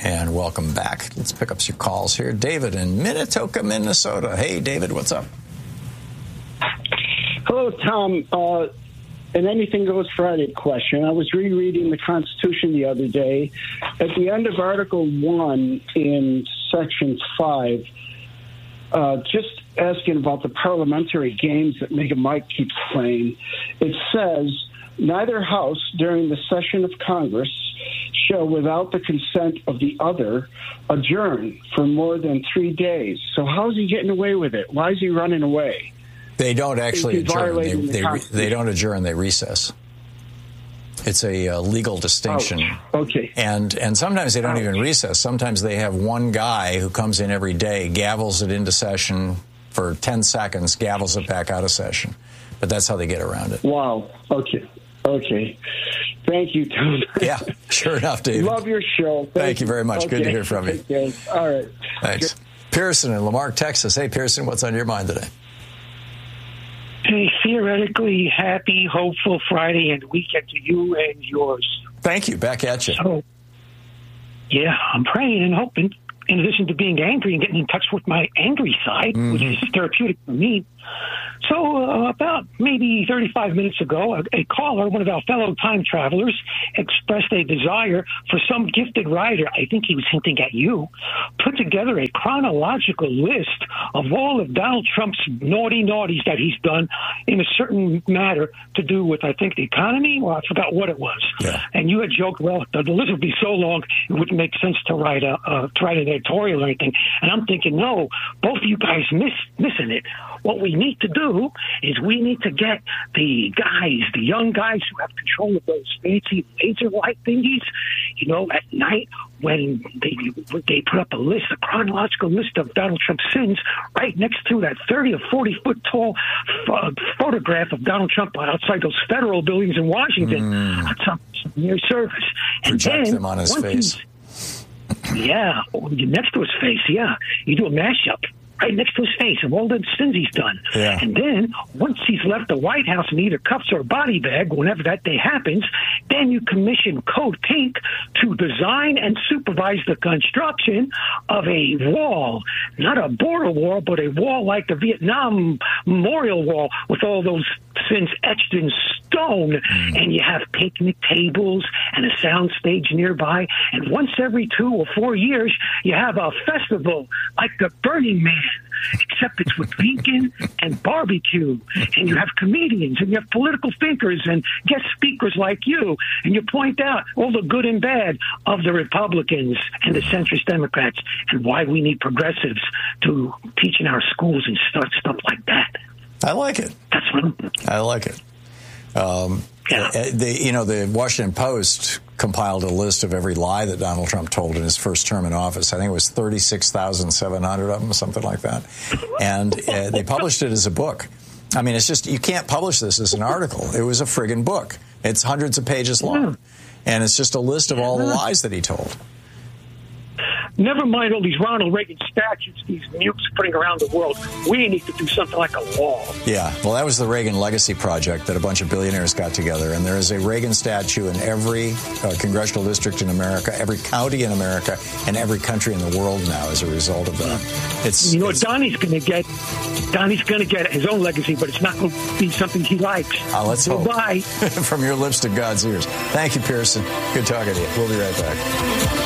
And welcome back. Let's pick up some calls here. David in Minnetonka, Minnesota. Hey, David, what's up? Hello, Tom. An Anything Goes Friday question. I was rereading the Constitution the other day. At the end of Article 1 in Section 5, just asking about the parliamentary games that Mega Mike keeps playing, it says, neither house during the session of Congress shall, without the consent of the other, adjourn for more than 3 days. So how is he getting away with it? Why is he running away? They don't actually adjourn. They don't adjourn. They recess. It's a legal distinction. Oh, okay. And sometimes they don't even recess. Sometimes they have one guy who comes in every day, gavels it into session for 10 seconds, gavels it back out of session. But that's how they get around it. Wow. Okay. Thank you, Tom. Yeah, sure enough, David. Love your show. Thank you very much. Okay. Good to hear from you. Okay. All right. Thanks. Pearson in Lamarck, Texas. Hey, Pearson, what's on your mind today? A theoretically happy, hopeful Friday and weekend to you and yours. Thank you. Back at you. So, yeah, I'm praying and hoping, in addition to being angry and getting in touch with my angry side, which is therapeutic for me. So about maybe 35 minutes ago, a caller, one of our fellow time travelers, expressed a desire for some gifted writer, I think he was hinting at you, put together a chronological list of all of Donald Trump's naughties that he's done in a certain matter to do with, I think, the economy, or I forgot what it was. Yeah. And you had joked, well, the list would be so long, it wouldn't make sense to write an editorial or anything. And I'm thinking, no, both of you guys missing it. What we need to do is we need to get the young guys who have control of those fancy laser light thingies, at night when they put up a chronological list of Donald Trump's sins right next to that 30 or 40 foot tall photograph of Donald Trump outside those federal buildings in Washington. That's some near service. And project then them on his face. Yeah, next to his face, yeah. You do a mashup right next to his face of all the sins he's done. Yeah. And then, once he's left the White House in either cuffs or a body bag, whenever that day happens, then you commission Code Pink to design and supervise the construction of a wall. Not a border wall, but a wall like the Vietnam Memorial Wall with all those sins etched in stone. And you have picnic tables and a sound stage nearby. And once every 2 or 4 years, you have a festival like the Burning Man, except it's with Lincoln and barbecue, and you have comedians and you have political thinkers and guest speakers like you, and you point out all the good and bad of the Republicans and the centrist Democrats and why we need progressives to teach in our schools and stuff like that. I like it. That's what I like it. The Washington Post compiled a list of every lie that Donald Trump told in his first term in office. I think it was 36,700 of them, something like that. And they published it as a book. I mean, it's just, you can't publish this as an article. It was a friggin' book. It's hundreds of pages long. And it's just a list of all the lies that he told. Never mind all these Ronald Reagan statues these mutes putting around the world. We need to do something like a wall. Yeah, well, that was the Reagan Legacy Project that a bunch of billionaires got together. And there is a Reagan statue in every congressional district in America, every county in America, and every country in the world now as a result of that. What Donnie's going to get? Donnie's going to get his own legacy, but it's not going to be something he likes. Let's hope. Bye. From your lips to God's ears. Thank you, Pearson. Good talking to you. We'll be right back.